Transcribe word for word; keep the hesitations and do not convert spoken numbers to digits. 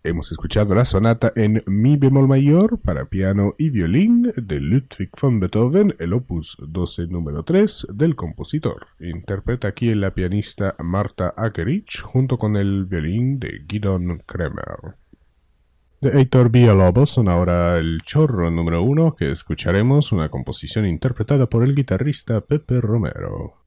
Hemos escuchado la sonata en mi bemol mayor para piano y violín de Ludwig van Beethoven, el opus doce número tres del compositor. Interpreta aquí la pianista Marta Argerich junto con el violín de Gidon Kremer. De Heitor Villalobos son ahora el chorro número uno, que escucharemos una composición interpretada por el guitarrista Pepe Romero.